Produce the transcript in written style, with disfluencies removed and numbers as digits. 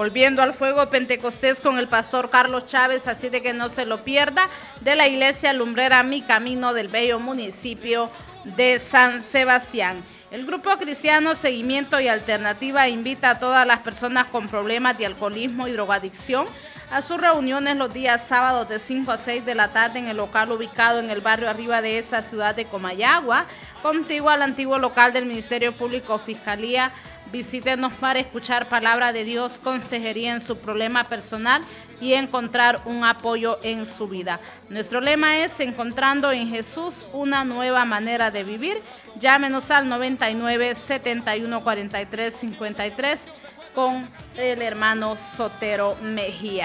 Volviendo al Fuego Pentecostés con el pastor Carlos Chávez, así de que no se lo pierda, de la Iglesia Lumbrera Mi Camino del bello municipio de San Sebastián. El Grupo Cristiano Seguimiento y Alternativa invita a todas las personas con problemas de alcoholismo y drogadicción a sus reuniones los días sábados de 5 a 6 de la tarde en el local ubicado en el barrio Arriba de esa ciudad de Comayagua, contiguo al antiguo local del Ministerio Público Fiscalía. Visítenos para escuchar palabra de Dios, consejería en su problema personal y encontrar un apoyo en su vida. Nuestro lema es encontrando en Jesús una nueva manera de vivir. Llámenos al 99 71 43 53 con el hermano Sotero Mejía.